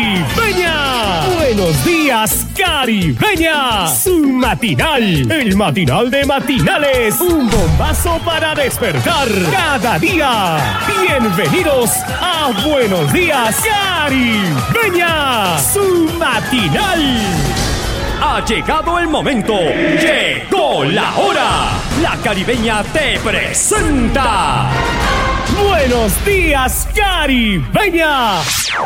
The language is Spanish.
Caribeña. Buenos días, Caribeña. Su matinal, el matinal de matinales. Un bombazo para despertar cada día. Bienvenidos a Buenos días, Caribeña. Su matinal. Ha llegado el momento. Llegó la hora. La Caribeña te presenta Buenos días, Caribeña.